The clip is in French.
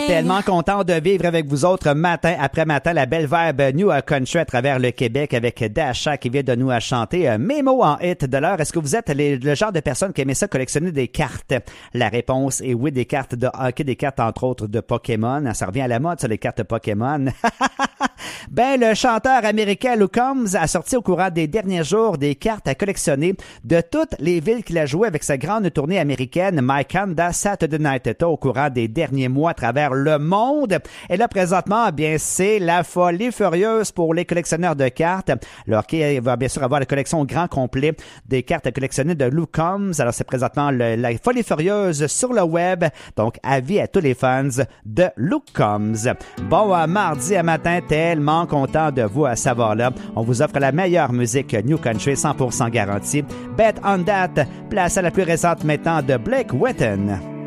Tellement content de vivre avec vous autres matin après matin la belle vibe New Country à travers le Québec avec Dasha qui vient de nous chanter mes mots en hit de l'heure. Est-ce que vous êtes le genre de personne qui aimait ça collectionner des cartes? La réponse est oui, des cartes de hockey, des cartes entre autres de Pokémon. Ça revient à la mode, ça, les cartes Pokémon. Ben, le chanteur américain Luke Combs a sorti au courant des derniers jours des cartes à collectionner de toutes les villes qu'il a joué avec sa grande tournée américaine My Kanda Saturday Night Tour au courant des derniers mois à travers le monde. Et là, présentement, bien, c'est la folie furieuse pour les collectionneurs de cartes. Le hockey va bien sûr avoir la collection au grand complet des cartes à collectionner de Luke Combs. Alors, c'est présentement la folie furieuse sur le web. Donc, avis à tous les fans de Luke Combs. Bon, mardi à matin, tellement content de vous à savoir là. On vous offre la meilleure musique New Country 100% garantie. Bet on that. Place à la plus récente maintenant de Blake Wheaton.